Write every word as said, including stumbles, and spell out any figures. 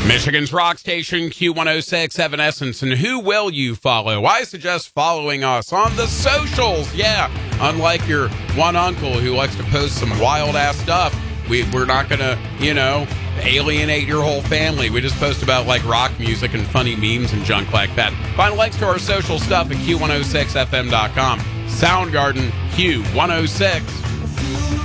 Michigan's rock station, Q one oh six, Evanescence. And who will you follow? I suggest following us on the socials. Yeah, unlike your one uncle who likes to post some wild-ass stuff, we, we're not going to, you know, alienate your whole family. We just post about, like, rock music and funny memes and junk like that. Find links to our social stuff at Q one oh six F M dot com. Soundgarden, Q one oh six.